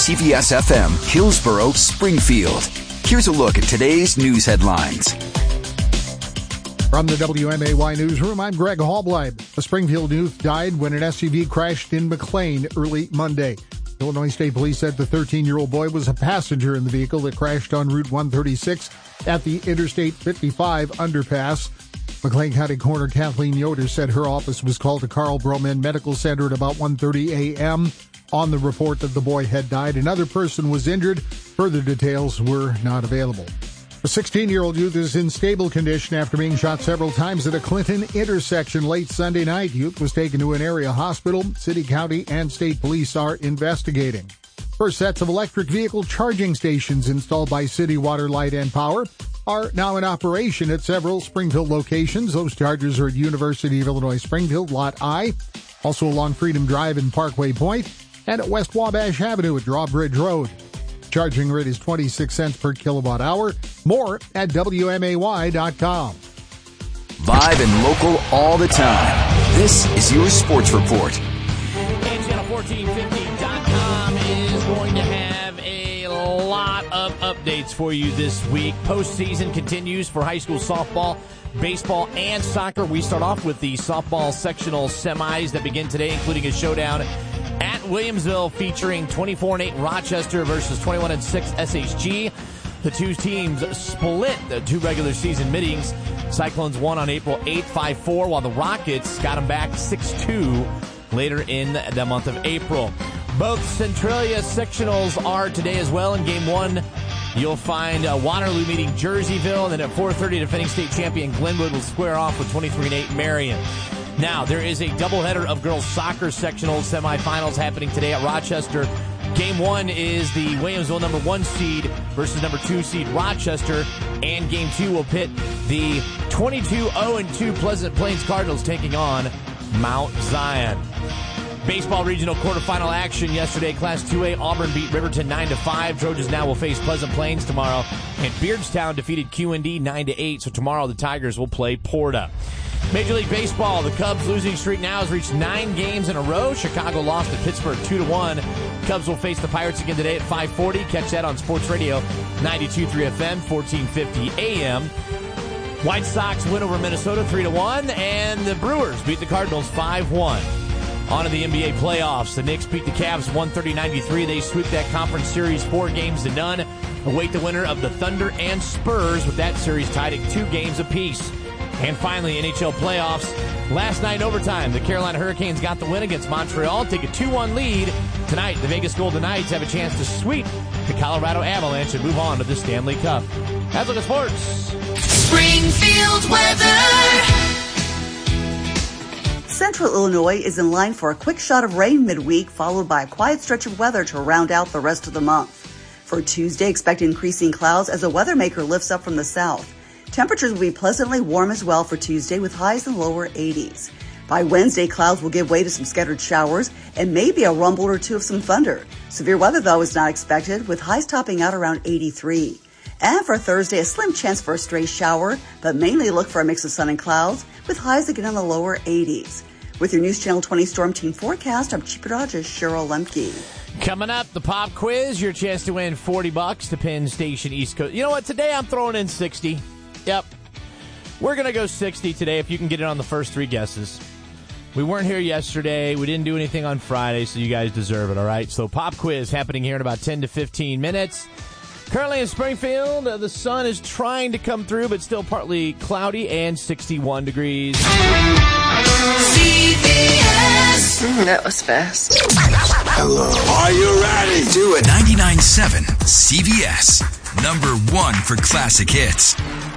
CVS-FM, Hillsborough, Springfield. Here's a look at today's news headlines. From the WMAY newsroom, I'm Greg Hallblide. A Springfield youth died when an SUV crashed in McLean early Monday. Illinois State Police said the 13-year-old boy was a passenger in the vehicle that crashed on Route 136 at the Interstate 55 underpass. McLean County Coroner Kathleen Yoder said her office was called to Carl Broman Medical Center at about 1:30 a.m. on the report that the boy had died. Another person was injured. Further details were not available. A 16-year-old youth is in stable condition after being shot several times at a Clinton intersection late Sunday night. Youth was taken to an area hospital. City, county, and state police are investigating. First sets of electric vehicle charging stations installed by City Water, Light, and Power are now in operation at several Springfield locations. Those chargers are at University of Illinois Springfield, Lot I, also along Freedom Drive and Parkway Point, and at West Wabash Avenue at Drawbridge Road. Charging rate is 26 cents per kilowatt hour. More at WMAY.com. Live and local all the time. This is your Sports Report. And Channel1450.com is going to have a lot of updates for you this week. Postseason continues for high school softball, baseball, and soccer. We start off with the softball sectional semis that begin today, including a showdown at Williamsville featuring 24-8 Rochester versus 21-6 SHG. The two teams split the two regular season meetings. Cyclones won on April 8th, 5-4, while the Rockets got them back 6-2 later in the month of April. Both Centralia sectionals are today as well. In Game 1, you'll find Waterloo meeting Jerseyville, and then at 4:30, defending state champion Glenwood will square off with 23-8 Marion. Now, there is a doubleheader of girls soccer sectional semifinals happening today at Rochester. Game 1 is the Williamsville number 1 seed versus number 2 seed Rochester. And Game 2 will pit the 22-0-2 Pleasant Plains Cardinals taking on Mount Zion. Baseball regional quarterfinal action yesterday. Class 2A, Auburn beat Riverton 9-5. Trojans now will face Pleasant Plains tomorrow. And Beardstown defeated QND 9-8. So tomorrow the Tigers will play Porta. Major League Baseball, the Cubs' losing streak now has reached 9 games in a row. Chicago lost to Pittsburgh 2-1. Cubs will face the Pirates again today at 5:40. Catch that on Sports Radio 92.3 FM, 1450 AM. White Sox win over Minnesota 3-1, and the Brewers beat the Cardinals 5-1. On to the NBA playoffs. The Knicks beat the Cavs 130-93. They sweep that conference series 4-0. Await the winner of the Thunder and Spurs, with that series tied at 2 games apiece. And finally, NHL playoffs. Last night in overtime, the Carolina Hurricanes got the win against Montreal, take a 2-1 lead. Tonight, the Vegas Golden Knights have a chance to sweep the Colorado Avalanche and move on to the Stanley Cup. That's a look at sports. Springfield weather. Central Illinois is in line for a quick shot of rain midweek, followed by a quiet stretch of weather to round out the rest of the month. For Tuesday, expect increasing clouds as a weather maker lifts up from the south. Temperatures will be pleasantly warm as well for Tuesday, with highs in the lower 80s. By Wednesday, clouds will give way to some scattered showers and maybe a rumble or two of some thunder. Severe weather, though, is not expected, with highs topping out around 83. And for Thursday, a slim chance for a stray shower, but mainly look for a mix of sun and clouds, with highs again in the lower 80s. With your News Channel 20 Storm Team forecast, I'm Chief Meteorologist Cheryl Lemke. Coming up, the pop quiz, your chance to win $40 to Penn Station East Coast. You know what? Today I'm throwing in 60. Yep. We're going to go 60 today if you can get it on the first 3 guesses. We weren't here yesterday. We didn't do anything on Friday, so you guys deserve it, all right? So pop quiz happening here in about 10 to 15 minutes. Currently in Springfield, the sun is trying to come through, but still partly cloudy and 61 degrees. CVS. That was fast. Hello. Are you ready? Do it. 99.7 CVS. Number 1 for classic hits.